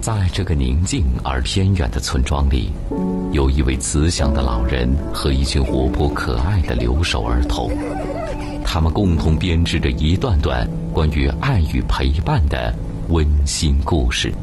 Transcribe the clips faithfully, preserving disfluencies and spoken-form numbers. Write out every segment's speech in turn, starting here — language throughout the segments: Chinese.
在这个宁静而偏远的村庄里，有一位慈祥的老人和一群活泼可爱的留守儿童，他们共同编织着一段段关于爱与陪伴的温馨故事。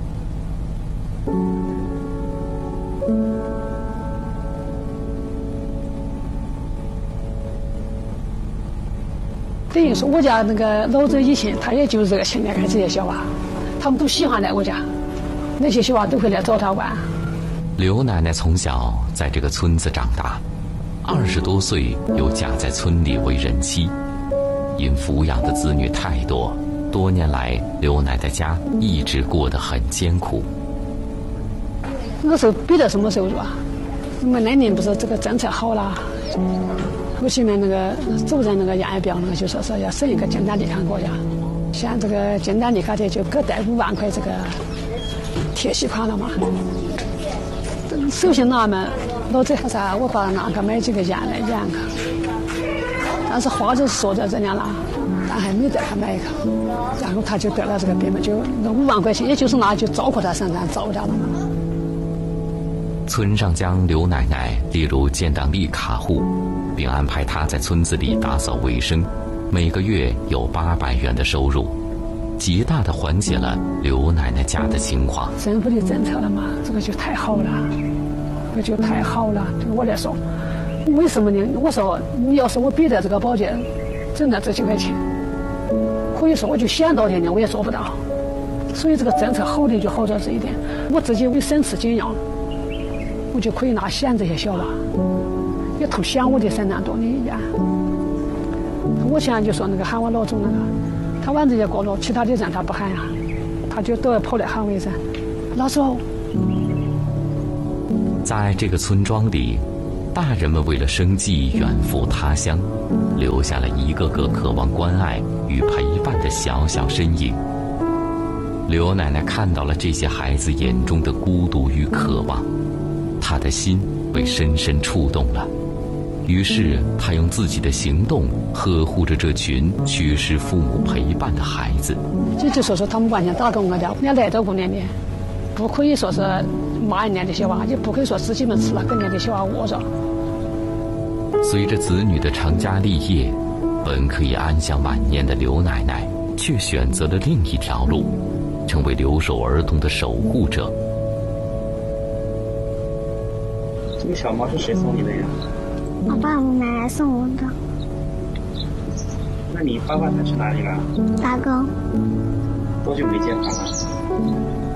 等于说我家那个老者以前他也就热情的跟这些小娃，他们都喜欢来我家，那些小娃都会来找他玩。 刘奶奶从小在这个村子长大，二十多岁又嫁在村里为人妻，因抚养的子女太多，多年来刘奶奶家一直过得很艰苦。 那个时候比的什么收入啊？那么那年不是这个政策好了，我前面那个走在那个样表那个就说是要省一个简单利卡国家，像这个简单利卡的就给贷五万块这个贴息款了嘛。首先拿嘛，老子啥我把那个买几个烟来烟个，但是话就是说在这样了，但还没得他买一个，然后他就得了这个病嘛，就那五万块钱，也就是拿就照顾他身上照掉了嘛。 村上将刘奶奶列入建档立卡户，并安排她在村子里打扫卫生，每个月有八百元的收入，极大的缓解了刘奶奶家的情况。 政府的政策了嘛，这个就太好了，这就太好了。对我来说，为什么呢？我说你要是我比的这个保健挣了这几块钱，可以说我就想到点呢，我也做不到。所以这个政策好的就好在这一点，我自己为省吃俭用，我就可以拿想这些小娃，也同想我的身上多的一样。我现在就说那个喊我老总那个，他往这些过路，其他的人他不喊呀，他就都要跑来喊我一声老总。 在这个村庄里，大人们为了生计远赴他乡，留下了一个个渴望关爱与陪伴的小小身影。刘奶奶看到了这些孩子眼中的孤独与渴望，她的心被深深触动了。于是她用自己的行动呵护着这群缺失父母陪伴的孩子。 就就说说他们完全打工了的，人家来到过年的，不可以说是骂人家的小娃，也不可以说自己们吃了跟人家的小娃窝着。 随着子女的成家立业，本可以安享晚年的刘奶奶却选择了另一条路，成为留守儿童的守护者。 这个小猫是谁送你的呀？ 我爸爸奶奶送我的。 那你爸爸他去哪里了？ 打工。 多久没见他了？